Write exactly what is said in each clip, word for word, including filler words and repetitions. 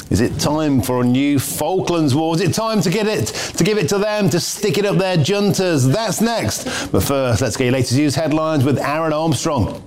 Is it time for a new Falklands War? Is it time to get it, to give it to them, to stick it up their juntas? That's next. But first, let's get your latest news headlines with Aaron Armstrong.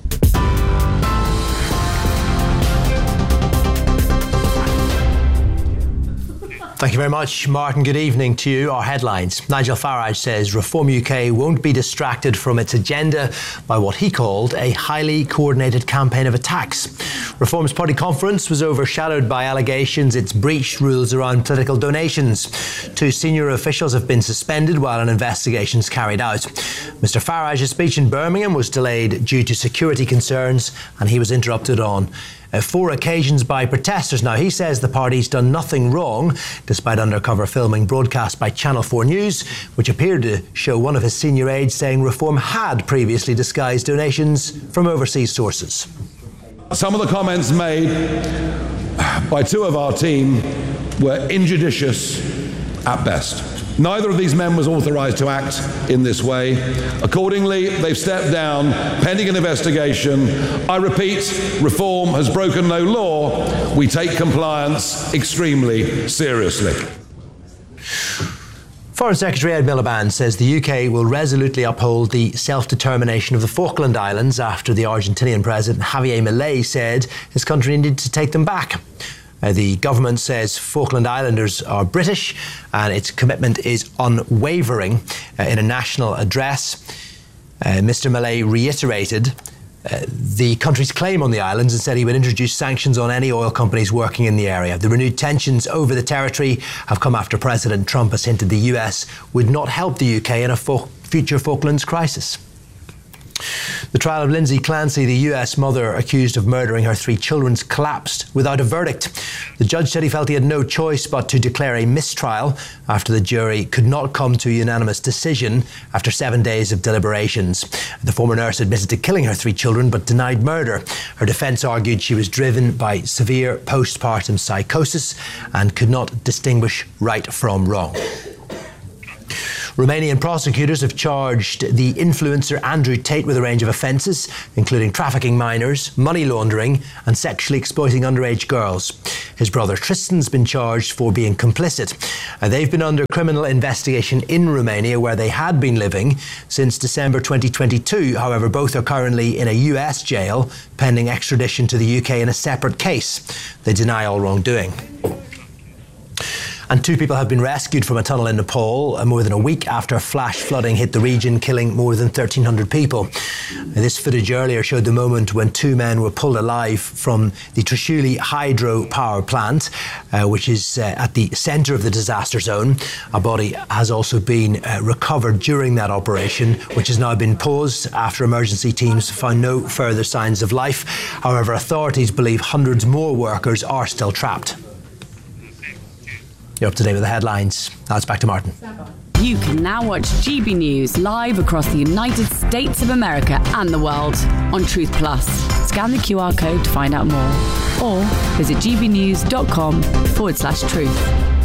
Thank you very much, Martin. Good evening to you. Our headlines. Nigel Farage says Reform U K won't be distracted from its agenda by what he called a highly coordinated campaign of attacks. Reform's party conference was overshadowed by allegations it's breached rules around political donations. Two senior officials have been suspended while an investigation is carried out. Mister Farage's speech in Birmingham was delayed due to security concerns, and he was interrupted on Uh, four occasions by protesters. Now, he says the party's done nothing wrong, despite undercover filming broadcast by Channel four News, which appeared to show one of his senior aides saying Reform had previously disguised donations from overseas sources. Some of the comments made by two of our team were injudicious at best. Neither of these men was authorised to act in this way. Accordingly, they've stepped down pending an investigation. I repeat, Reform has broken no law. We take compliance extremely seriously. Foreign Secretary Ed Miliband says the U K will resolutely uphold the self-determination of the Falkland Islands after the Argentinian President Javier Milei said his country needed to take them back. Uh, the government says Falkland Islanders are British and its commitment is unwavering. Uh, in a national address, uh, Mister Milei reiterated uh, the country's claim on the islands and said he would introduce sanctions on any oil companies working in the area. The renewed tensions over the territory have come after President Trump has hinted the U S would not help the U K in a fo- future Falklands crisis. The trial of Lindsay Clancy, the U S mother accused of murdering her three children, collapsed without a verdict. The judge said he felt he had no choice but to declare a mistrial after the jury could not come to a unanimous decision after seven days of deliberations. The former nurse admitted to killing her three children but denied murder. Her defence argued she was driven by severe postpartum psychosis and could not distinguish right from wrong. Romanian prosecutors have charged the influencer Andrew Tate with a range of offences, including trafficking minors, money laundering and sexually exploiting underage girls. His brother Tristan's been charged for being complicit. Uh, they've been under criminal investigation in Romania, where they had been living since December twenty twenty-two. However, both are currently in a U S jail pending extradition to the U K in a separate case. They deny all wrongdoing. And two people have been rescued from a tunnel in Nepal more than a week after flash flooding hit the region, killing more than thirteen hundred people. This footage earlier showed the moment when two men were pulled alive from the Trishuli hydro power plant, uh, which is uh, at the centre of the disaster zone. A body has also been uh, recovered during that operation, which has now been paused after emergency teams found no further signs of life. However, authorities believe hundreds more workers are still trapped. You're up to date with the headlines. Now it's back to Martin. You can now watch G B News live across the United States of America and the world on Truth Plus. Scan the Q R code to find out more, or visit gbnews.com forward slash truth.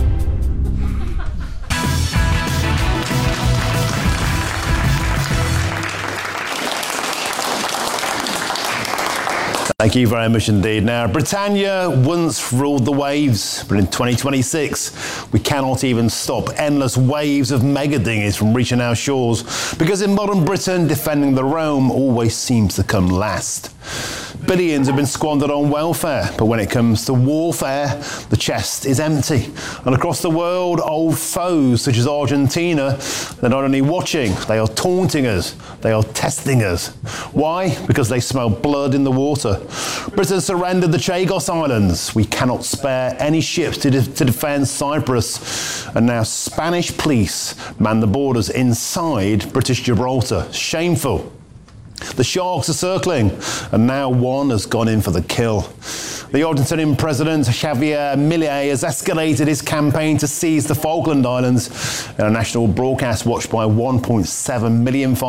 Thank you very much indeed. Now, Britannia once ruled the waves, but in twenty twenty-six, we cannot even stop endless waves of mega dinghies from reaching our shores, because in modern Britain, defending the Rome always seems to come last. Billions have been squandered on welfare, but when it comes to warfare, the chest is empty. And across the world, old foes such as Argentina, they're not only watching, they are taunting us, they are testing us. Why? Because they smell blood in the water. Britain surrendered the Chagos Islands. We cannot spare any ships to, de- to defend Cyprus. And now Spanish police man the borders inside British Gibraltar. Shameful. The sharks are circling, and now one has gone in for the kill. The Argentinian president, Javier Milei, has escalated his campaign to seize the Falkland Islands in a national broadcast watched by one point seven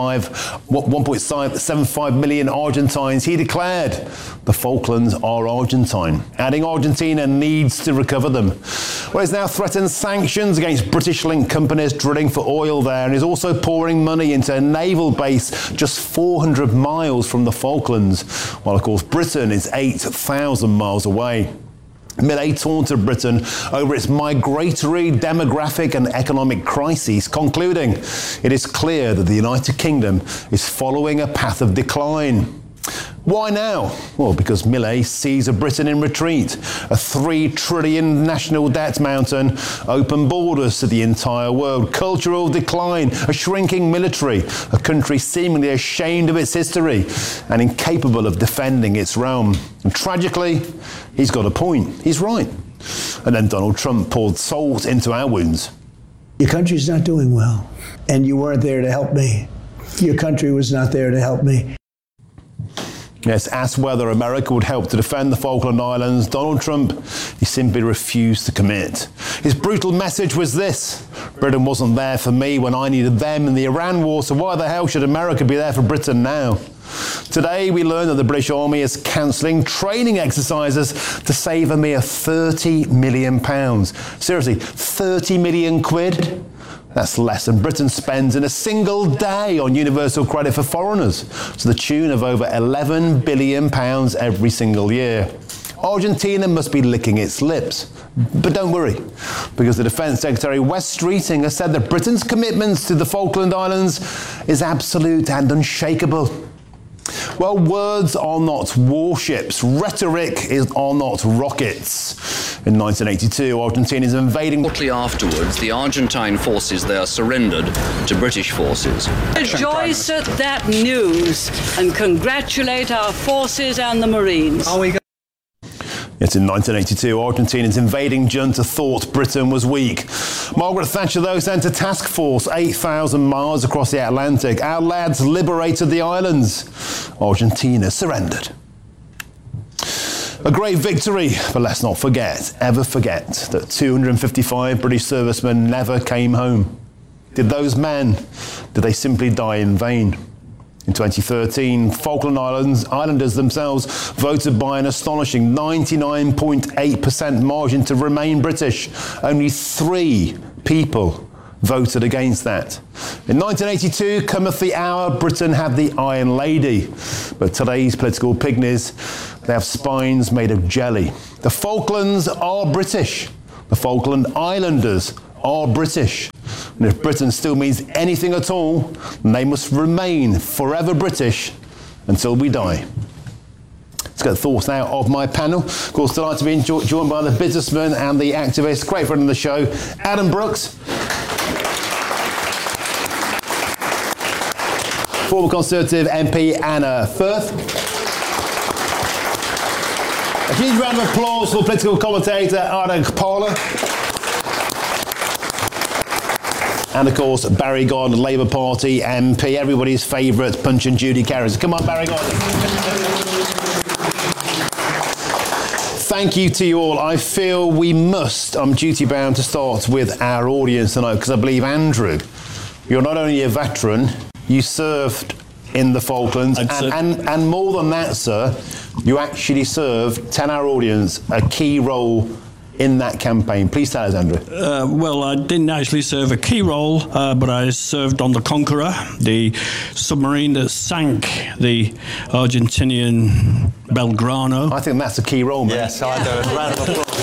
seven five million Argentines. He declared the Falklands are Argentine, adding Argentina needs to recover them. Well, he's now threatened sanctions against British-linked companies drilling for oil there, and is also pouring money into a naval base just four hundred miles from the Falklands, while of course Britain is eight thousand miles away. Millet taunted Britain over its migratory, demographic and economic crises, concluding, "It is clear that the United Kingdom is following a path of decline." Why now? Well, because Millet sees a Britain in retreat, a three trillion national debt mountain, open borders to the entire world, cultural decline, a shrinking military, a country seemingly ashamed of its history and incapable of defending its realm. And tragically, he's got a point. He's right. And then Donald Trump poured salt into our wounds. Your country's not doing well, and you weren't there to help me. Your country was not there to help me. Yes, asked whether America would help to defend the Falkland Islands, Donald Trump, he simply refused to commit. His brutal message was this: Britain wasn't there for me when I needed them in the Iran war, so why the hell should America be there for Britain now? Today we learned that the British Army is cancelling training exercises to save a mere thirty million pounds. Seriously, thirty million quid? That's less than Britain spends in a single day on universal credit for foreigners, to the tune of over eleven billion pounds every single year. Argentina must be licking its lips. But don't worry, because the Defence Secretary Wes Streeting has said that Britain's commitments to the Falkland Islands is absolute and unshakable. Well, words are not warships. Rhetoric is, are not rockets. In nineteen eighty-two, Argentina is invading... Shortly afterwards, the Argentine forces there surrendered to British forces. Rejoice at that news and congratulate our forces and the Marines. Are we Yet in nineteen eighty-two, Argentina's invading junta thought Britain was weak. Margaret Thatcher, though, sent a task force eight thousand miles across the Atlantic. Our lads liberated the islands. Argentina surrendered. A great victory, but let's not forget, ever forget, that two hundred fifty-five British servicemen never came home. Did those men, did they simply die in vain? In twenty thirteen, Falkland Islands, Islanders themselves voted by an astonishing ninety-nine point eight percent margin to remain British. Only three people voted against that. In nineteen eighty-two, cometh the hour Britain had the Iron Lady. But today's political pygmies, they have spines made of jelly. The Falklands are British. The Falkland Islanders are British. And if Britain still means anything at all, then they must remain forever British until we die. Let's get the thoughts now of my panel. Of course, delighted to be jo- joined by the businessman and the activist, great friend of the show, Adam Brooks. Former Conservative M P Anna Firth. A huge round of applause for political commentator Arda Parler. And of course, Barry Gordon, Labour Party M P, everybody's favourite Punch and Judy character. Come on, Barry Gordon. Thank you to you all. I feel we must, I'm duty bound to start with our audience tonight, because I believe, Andrew, you're not only a veteran, you served in the Falklands, and, and, and more than that, sir, you actually served, tell our audience, a key role in that campaign. Please tell us, Andrew. Uh, well, I didn't actually serve a key role, uh, but I served on the Conqueror, the submarine that sank the Argentinian Belgrano. I think that's a key role, man. Yes, I do. A round of applause.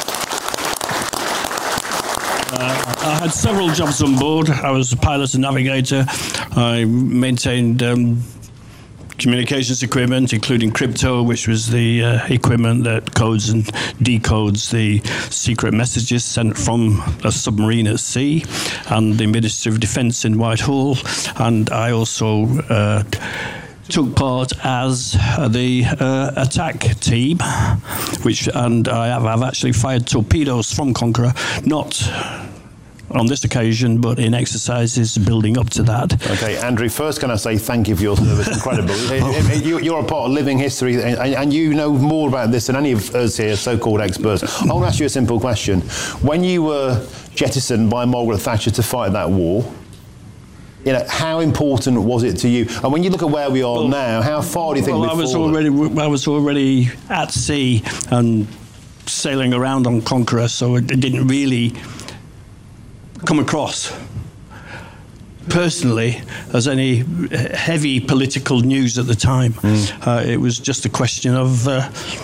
Uh, I had several jobs on board. I was a pilot and navigator. I maintained um, communications equipment, including crypto, which was the uh, equipment that codes and decodes the secret messages sent from a submarine at sea, and the Ministry of Defence in Whitehall. And I also uh, took part as the uh, attack team, which, and I have I've actually fired torpedoes from Conqueror, not on this occasion, but in exercises building up to that. Okay, Andrew, first can I say thank you for your service. Incredible. You're a part of living history, and you know more about this than any of us here, so-called experts. I want to ask you a simple question. When you were jettisoned by Margaret Thatcher to fight that war, you know, how important was it to you? And when you look at where we are well, now, how far do you think well, we've I was fallen? already I was already at sea and sailing around on Conqueror, so it didn't really come across personally as any heavy political news at the time. Mm. Uh, it was just a question of uh,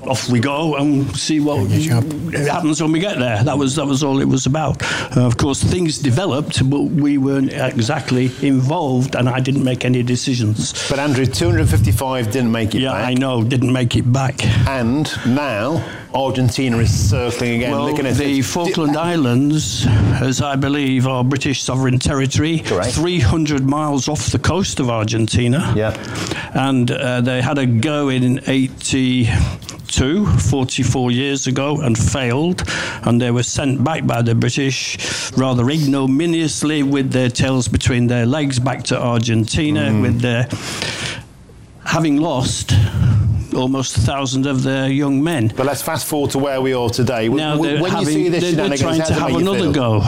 off we go and see what happens when we get there. That was that was all it was about. Uh, of course, things developed, but we weren't exactly involved, and I didn't make any decisions. But Andrew, two hundred fifty-five didn't make it yeah, back. Yeah, I know, didn't make it back. And now Argentina is circling again, well, looking at the it. Falkland Islands, as I believe, are British sovereign territory. Correct. three hundred miles off the coast of Argentina. Yeah. And uh, they had a go in eighty-two, forty-four years ago, and failed. And they were sent back by the British rather ignominiously with their tails between their legs back to Argentina, mm. with their having lost almost a thousand of their young men. But let's fast forward to where we are today. Now when having, you see this they're, they're trying to have another go.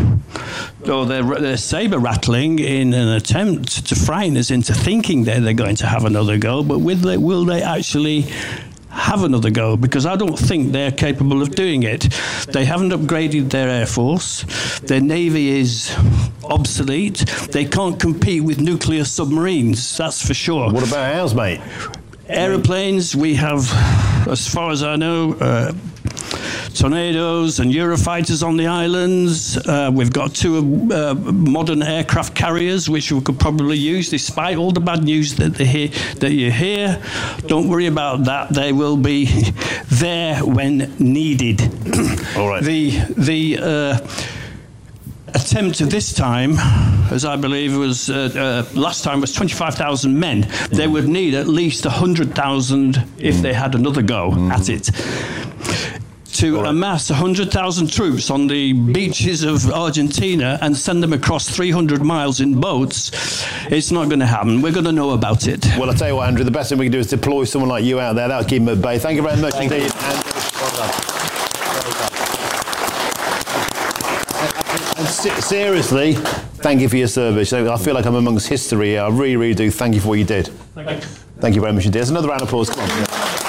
Or they're, they're sabre rattling in an attempt to frighten us into thinking that they're going to have another go. But will they, will they actually have another go? Because I don't think they're capable of doing it. They haven't upgraded their air force. Their navy is obsolete. They can't compete with nuclear submarines, that's for sure. What about ours, mate? Aeroplanes, we have, as far as I know, uh, Tornadoes and Eurofighters on the islands. Uh, we've got two uh, modern aircraft carriers, which we could probably use, despite all the bad news that, they hear, that you hear. Don't worry about that. They will be there when needed. All right. The, the uh, attempt this time, as I believe it was uh, uh, last time, was twenty-five thousand men. Mm. They would need at least one hundred thousand if mm. they had another go mm. at it. To right. amass one hundred thousand troops on the beaches of Argentina and send them across three hundred miles in boats, it's not going to happen. We're going to know about it. Well, I'll tell you what, Andrew, the best thing we can do is deploy someone like you out there. That'll keep them at bay. Thank you very much Thank indeed, you. Andrew. Well done. And se- seriously, thank you for your service. I feel like I'm amongst history here. I really, really do. Thank you for what you did. Thank you. Thank you very much indeed. There's another round of applause. Come on.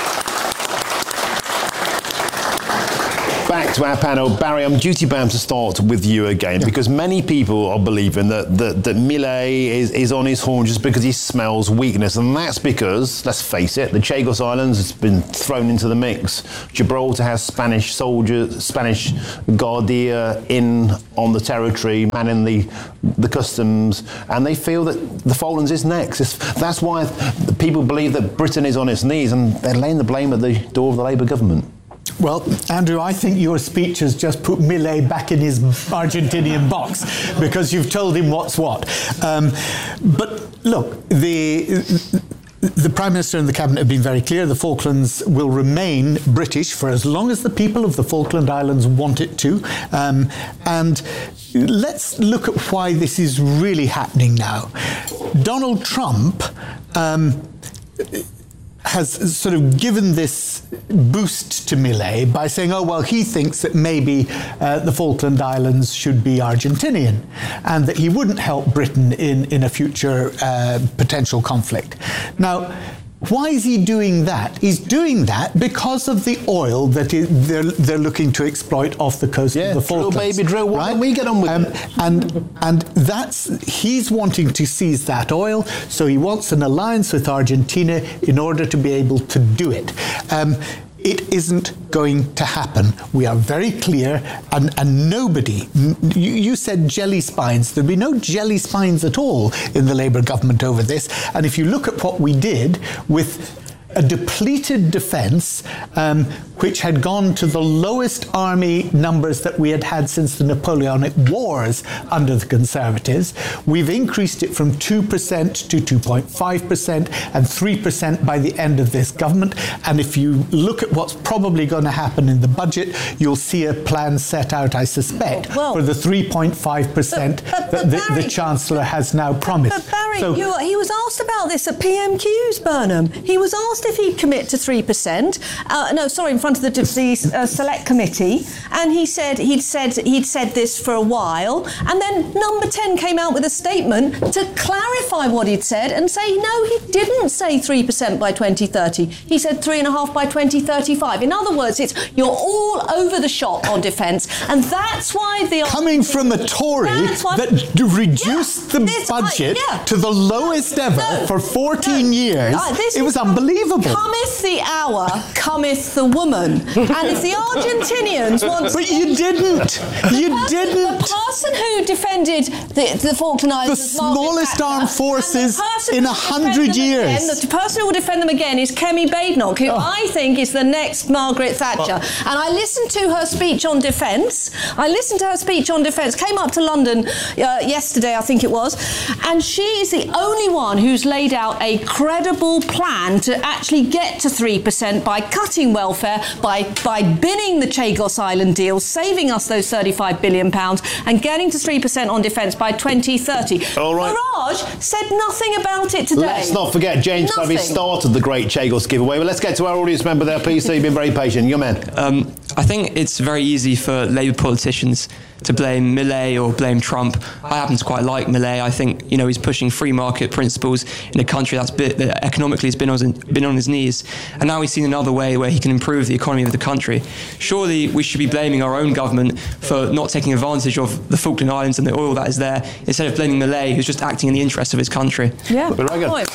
Back to our panel. Barry, I'm duty bound to start with you again, yeah. because many people are believing that, that, that Milei is, is on his horn just because he smells weakness. And that's because, let's face it, the Chagos Islands has been thrown into the mix. Gibraltar has Spanish soldiers, Spanish Guardia in on the territory, manning the, the customs, and they feel that the Falklands is next. It's, that's why people believe that Britain is on its knees, and they're laying the blame at the door of the Labour government. Well, Andrew, I think your speech has just put Milei back in his Argentinian box, because you've told him what's what. Um, but look, the... The Prime Minister and the Cabinet have been very clear. The Falklands will remain British for as long as the people of the Falkland Islands want it to. Um, and let's look at why this is really happening now. Donald Trump um, has sort of given this boost to Milei by saying, oh, well, he thinks that maybe uh, the Falkland Islands should be Argentinian, and that he wouldn't help Britain in, in a future uh, potential conflict. Now, why is he doing that? He's doing that because of the oil that is, they're, they're looking to exploit off the coast yeah, of the Falklands. Drill, baby, drill. Why right? don't we get on with um, it? And, and that's, he's wanting to seize that oil, so he wants an alliance with Argentina in order to be able to do it. Um, It isn't going to happen. We are very clear, and, and nobody, you, you said jelly spines. There'll be no jelly spines at all in the Labour government over this. And if you look at what we did with a depleted defence, um, which had gone to the lowest army numbers that we had had since the Napoleonic Wars under the Conservatives. We've increased it from two percent to two point five percent and three percent by the end of this government. And if you look at what's probably going to happen in the budget, you'll see a plan set out, I suspect, well, for the three point five percent that the, Barry, the Chancellor has now promised. But Barry, so, you, he was asked about this at P M Qs, Burnham. He was asked if he'd commit to three percent. Uh, no, sorry, in front front of the, the uh, select committee, and he said he'd said he'd said this for a while, and then Number ten came out with a statement to clarify what he'd said and say no, he didn't say three percent by twenty thirty. He said three and a half by twenty thirty-five. In other words, it's you're all over the shop on defence, and that's why the coming from a Tory that d- reduced yeah, the this, budget I, yeah. to the lowest ever no, for fourteen no. years. Uh, it was unbelievable. Cometh the hour, cometh the woman, and if the Argentinians want, but you didn't, you person, didn't. The person who defended the, the Falkland Islands, the smallest armed forces in a hundred years. Again, the person who will defend them again is Kemi Badenoch, who oh. I think is the next Margaret Thatcher. Oh. And I listened to her speech on defence. I listened to her speech on defence. Came up to London uh, yesterday, I think it was, and she is the only one who's laid out a credible plan to actually get to three percent by cutting welfare, by by binning the Chagos Island deal, saving us those thirty-five billion pounds, and getting to three percent on defence by twenty thirty. All right. Farage said nothing about it today. Let's not forget James Cleverly started the Great Chagos giveaway. But let's get to our audience member there, P C. You've been very patient. Your man. Um, I think it's very easy for Labour politicians to blame Millet or blame Trump. I happen to quite like Millet. I think, you know, he's pushing free market principles in a country that's bit, that economically has been on, been on his knees. And now he's seen another way where he can improve the economy of the country. Surely we should be blaming our own government for not taking advantage of the Falkland Islands and the oil that is there, instead of blaming Millet, who's just acting in the interest of his country. Yeah, good point.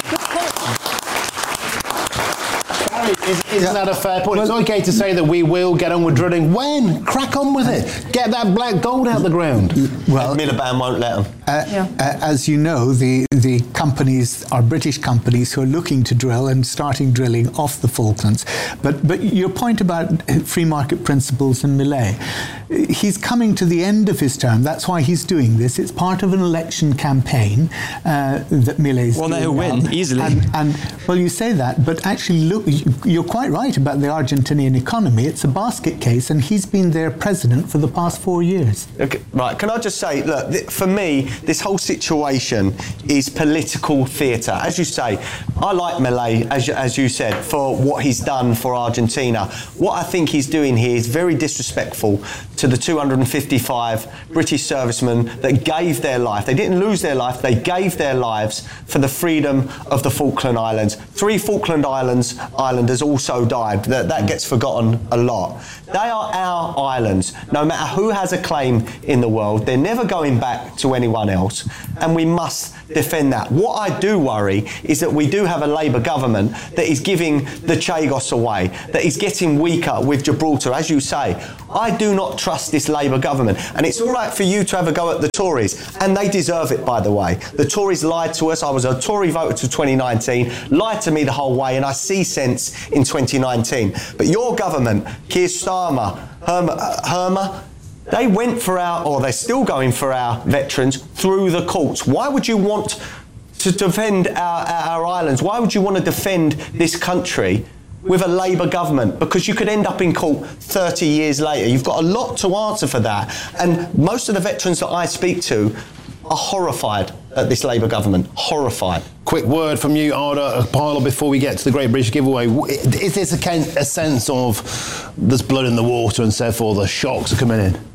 Is, isn't that a fair point? It's okay to say that we will get on with drilling. When? Crack on with it. Get that black gold out the ground. Well, Miliband won't let them. Uh, yeah. uh, as you know, the, the companies are British companies who are looking to drill and starting drilling off the Falklands. But but your point about free market principles and Millet, he's coming to the end of his term. That's why he's doing this. It's part of an election campaign uh, that Millet's well, doing. Well, he'll win easily. And, and well, you say that, but actually, look, you're quite right about the Argentinian economy. It's a basket case, and he's been their president for the past four years. Okay, right, can I just say, look, th- for me, this whole situation is political theatre. As you say, I like Millet, as you, as you said, for what he's done for Argentina. What I think he's doing here is very disrespectful to the two hundred fifty-five British servicemen that gave their life. They didn't lose their life, they gave their lives for the freedom of the Falkland Islands. Three Falkland Islands Islanders also died. That, that gets forgotten a lot. They are our islands. No matter who has a claim in the world, they're never going back to anyone else, and we must defend that. What I do worry is that we do have a Labour government that is giving the Chagos away, that is getting weaker with Gibraltar. As you say, I do not trust this Labour government, and it's all right for you to have a go at the Tories, and they deserve it, by the way. The Tories lied to us. I was a Tory voter to twenty nineteen, lied to me the whole way, and I see sense in twenty nineteen. But your government, Keir Starmer, Herma, uh, Herma, they went for our, or they're still going for our veterans through the courts. Why would you want to defend our, our islands? Why would you want to defend this country with a Labour government? Because you could end up in court thirty years later. You've got a lot to answer for that. And most of the veterans that I speak to are horrified at this Labour government. Horrified. Quick word from you, Arda Pilot, before we get to the Great British Giveaway. Is this a, a sense of there's blood in the water and so forth, the shocks are coming in?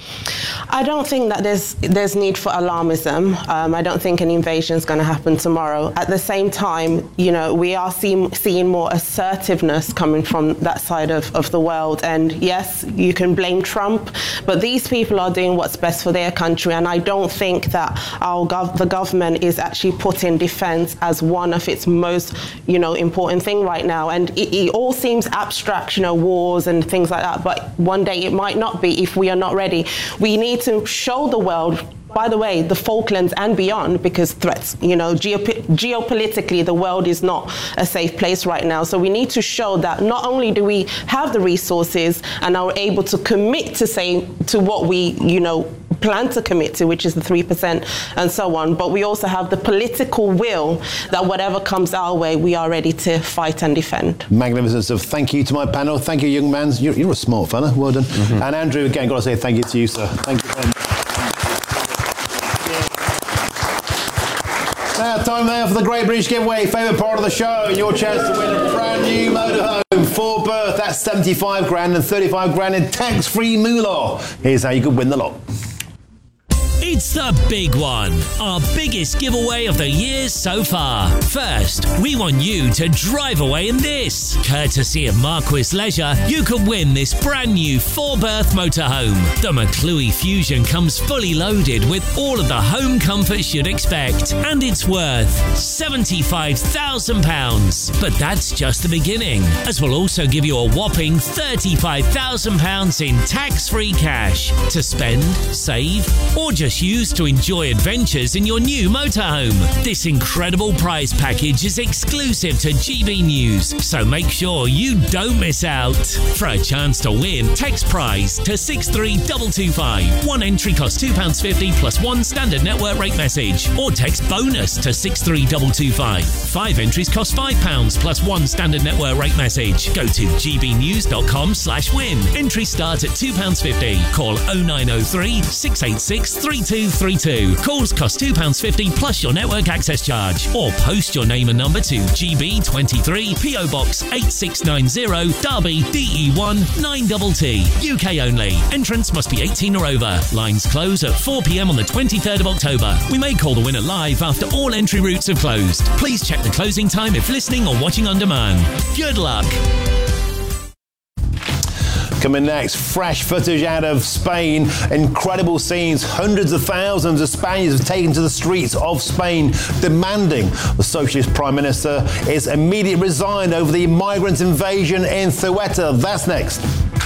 I don't think that there's there's need for alarmism. Um, I don't think an invasion is going to happen tomorrow. At the same time, you know, we are seeing, seeing more assertiveness coming from that side of, of the world. And yes, you can blame Trump, but these people are doing what's best for their country. And I don't think that our gov- the government is actually putting defence as one of its most, you know, important thing right now. And it, it all seems abstract, you know, wars and things like that. But one day it might not be if we are not ready. We need to show the world, by the way, the Falklands and beyond, because threats, you know, geop- geopolitically, the world is not a safe place right now. So we need to show that not only do we have the resources and are able to commit to say to what we, you know, plan to commit to, which is the three percent and so on, but we also have the political will that whatever comes our way, we are ready to fight and defend. Magnificent stuff. Thank you to my panel. Thank you, young man. You're, you're a smart fella. Well done. Mm-hmm. And Andrew, again, got to say thank you to you, sir. Thank you very much. Now, time time there for the Great British Giveaway, favourite part of the show, and your chance to win a brand new motorhome, full berth, that's seventy-five grand and thirty-five grand in tax-free moolah. Here's how you could win the lot. It's the big one, our biggest giveaway of the year so far. First, we want you to drive away in this. Courtesy of Marquis Leisure, you can win this brand new four-berth motorhome. The McClue Fusion comes fully loaded with all of the home comforts you'd expect, and it's worth seventy-five thousand pounds. But that's just the beginning, as we'll also give you a whopping thirty-five thousand pounds in tax-free cash to spend, save, or just use to enjoy adventures in your new motorhome. This incredible prize package is exclusive to G B News, so make sure you don't miss out. For a chance to win, text prize to six three two two five. One entry costs two pounds fifty plus one standard network rate message, or text bonus to six three two two five. Five entries cost five pounds plus one standard network rate message. Go to gbnews.com slash win. Entry starts at two pounds fifty. Call oh nine oh three, six eight six, three two three two. Calls cost two pounds fifty plus your network access charge. Or post your name and number to G B twenty-three, P O Box eight six nine zero, Derby, D E one nine T T. U K only. Entrance must be eighteen or over. Lines close at four p.m. on the twenty-third of October. We may call the winner live after all entry routes have closed. Please check the closing time if listening or watching on demand. Good luck. Coming next, fresh footage out of Spain. Incredible scenes. Hundreds of thousands of Spaniards have taken to the streets of Spain demanding the Socialist Prime Minister is immediately resigned over the migrant invasion in Ceuta. That's next.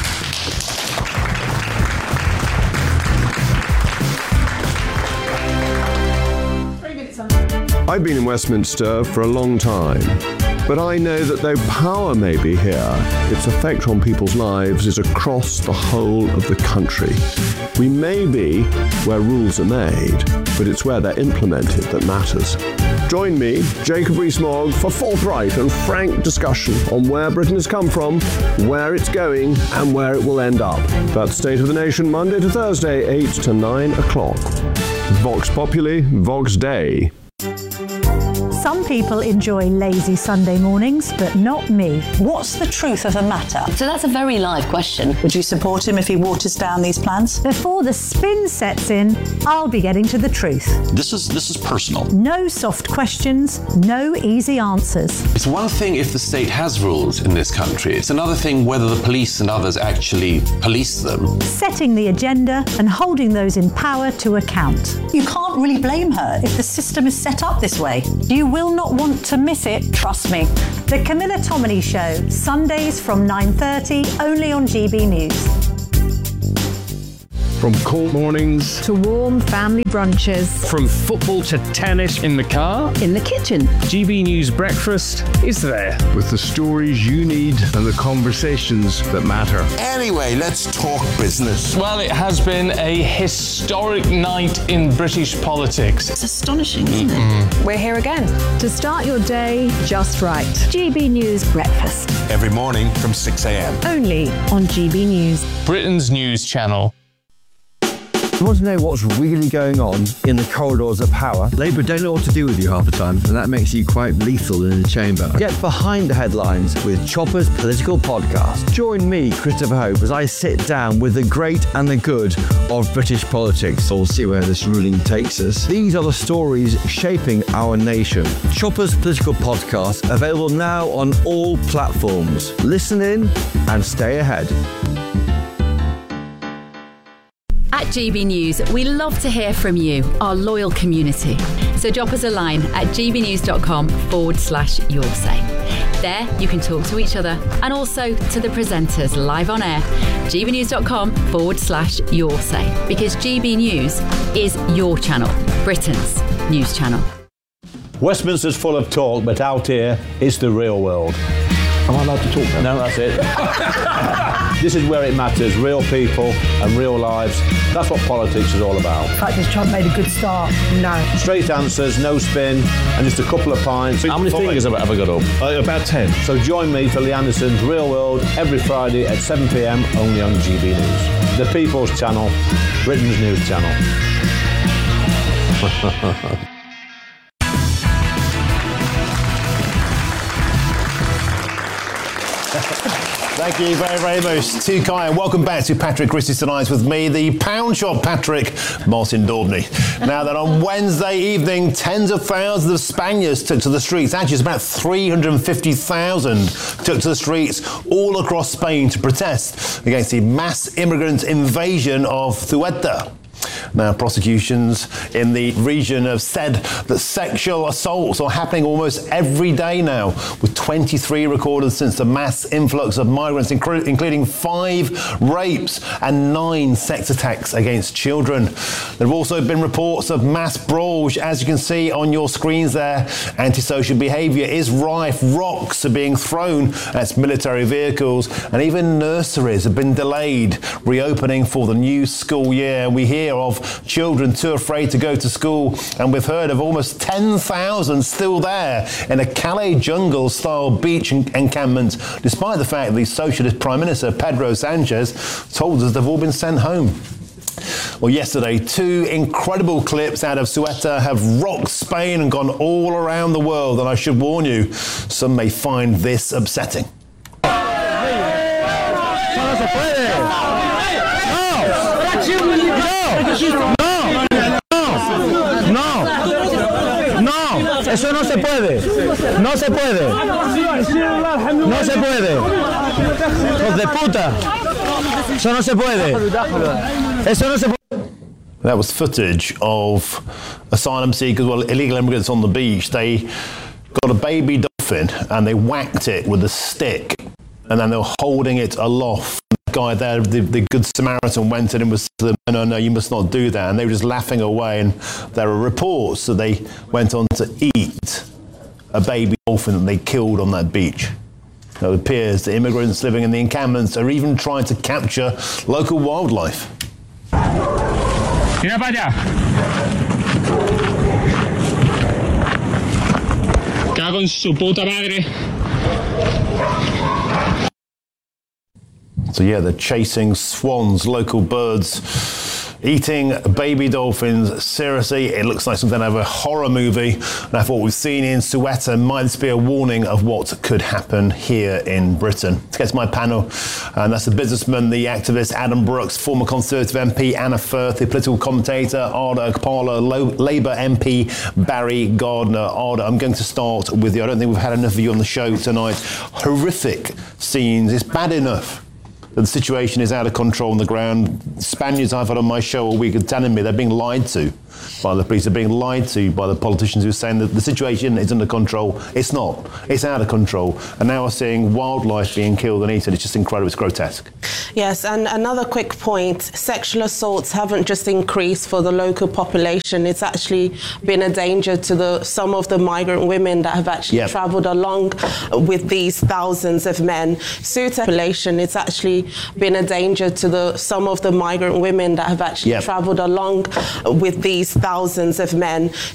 I've been in Westminster for a long time, but I know that though power may be here, its effect on people's lives is across the whole of the country. We may be where rules are made, but it's where they're implemented that matters. Join me, Jacob Rees-Mogg, for forthright and frank discussion on where Britain has come from, where it's going, and where it will end up. That's State of the Nation, Monday to Thursday, eight to nine o'clock. Vox Populi, Vox Dei. Some people enjoy lazy Sunday mornings, but not me. What's the truth of the matter? So that's a very live question. Would you support him if he waters down these plans? Before the spin sets in, I'll be getting to the truth. This is this is personal. No soft questions, no easy answers. It's one thing if the state has rules in this country. It's another thing whether the police and others actually police them. Setting the agenda and holding those in power to account. You can't really blame her if the system is set up this way. You will not want to miss it, trust me. The Camilla Tominey Show, Sundays from nine thirty, only on G B News. From cold mornings to warm family brunches. From football to tennis in the car. In the kitchen. G B News Breakfast is there. With the stories you need and the conversations that matter. Anyway, let's talk business. Well, it has been a historic night in British politics. It's astonishing, isn't mm-hmm. it? We're here again to start your day just right. G B News Breakfast. Every morning from six a.m. Only on G B News. Britain's news channel. You want to know what's really going on in the corridors of power? Labour don't know what to do with you half the time, and that makes you quite lethal in the chamber. Get behind the headlines with Chopper's Political Podcast. Join me, Christopher Hope, as I sit down with the great and the good of British politics. We'll see where this ruling takes us. These are the stories shaping our nation. Chopper's Political Podcast, available now on all platforms. Listen in and stay ahead. At G B News, we love to hear from you, our loyal community. So drop us a line at gbnews.com forward slash your say. There, you can talk to each other and also to the presenters live on air. gbnews.com forward slash your say. Because G B News is your channel, Britain's news channel. Westminster's full of talk, but out here, it's the real world. Am I allowed to talk now? No, that's it. This is where it matters, real people and real lives. That's what politics is all about. In fact, has Trump made a good start? No. Straight answers, no spin, and just a couple of pints. How many fingers have I got up? Uh, about ten. So join me for Lee Anderson's Real World every Friday at seven p.m. only on G B News. The People's Channel, Britain's news channel. Thank you very, very much to Kai, and welcome back to Patrick Christie's Tonight with me, the Pound Shop Patrick, Martin Daubney. Now that on Wednesday evening, tens of thousands of Spaniards took to the streets. Actually, it's about three hundred fifty thousand took to the streets all across Spain to protest against the mass immigrant invasion of Ceuta. Now, prosecutions in the region have said that sexual assaults are happening almost every day now, with twenty-three recorded since the mass influx of migrants, inclu- including five rapes and nine sex attacks against children. There have also been reports of mass brawls. As you can see on your screens there, antisocial behaviour is rife. Rocks are being thrown at military vehicles, and even nurseries have been delayed reopening for the new school year. We hear of children too afraid to go to school, and we've heard of almost ten thousand still there in a Calais jungle-style beach encampment, despite the fact that the Socialist Prime Minister Pedro Sanchez told us they've all been sent home. Well, yesterday, two incredible clips out of Ceuta have rocked Spain and gone all around the world, and I should warn you, some may find this upsetting. No, no, no, eso no se puede, no se puede, no se puede, hijos de puta, eso no se puede, eso no se puede. That was footage of asylum seekers, well, illegal immigrants on the beach. They got a baby dolphin and they whacked it with a stick, and then they were holding it aloft. Guy there, the, the good Samaritan, went in and was to them, no, no, no, you must not do that. And they were just laughing away. And there are reports that they went on to eat a baby dolphin that they killed on that beach. Now, it appears that immigrants living in the encampments are even trying to capture local wildlife. Mira para allá. Cago en su puta madre. So yeah, they're chasing swans, local birds, eating baby dolphins. Seriously, it looks like something out of a horror movie. And I thought we've seen in Ceuta might this be a warning of what could happen here in Britain. To get to my panel, and that's the businessman, the activist Adam Brooks, former Conservative M P Anna Firth, the political commentator Ardha Akpala, Labour M P Barry Gardner. Ardha, I'm going to start with you. I don't think we've had enough of you on the show tonight. Horrific scenes. It's bad enough that the situation is out of control on the ground. Spaniards I've had on my show all week are telling me they're being lied to by the police. They're being lied to by the politicians who are saying that the situation is under control. It's not. It's out of control. And now we're seeing wildlife being killed and eaten. It's just incredible. It's grotesque. Yes, and another quick point, sexual assaults haven't just increased for the local population. It's actually been a danger to the some of the migrant women that have actually yep. travelled along with these thousands of men. Ceuta population, it's actually been a danger to the some of the migrant women that have actually yep. travelled along with these thousands of men.